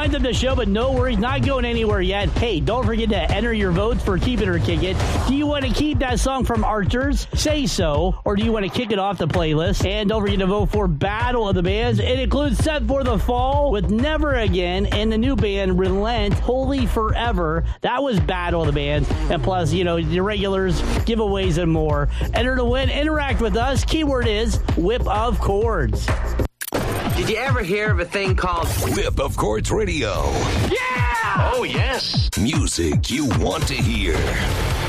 winds up the show, but no worries, not going anywhere yet. Hey, don't forget to enter your votes for Keep It or Kick It. Do you want to keep that song from Archers? Say so. Or do you want to kick it off the playlist? And don't forget to vote for Battle of the Bands. It includes Set for the Fall with Never Again and the new band Relent, Holy Forever. That was Battle of the Bands. And plus, you know, the regulars, giveaways, and more. Enter to win. Interact with us. Keyword is Whip of Chords. Did you ever hear of a thing called Whip of Chords Radio? Yeah! Oh, yes. Music you want to hear.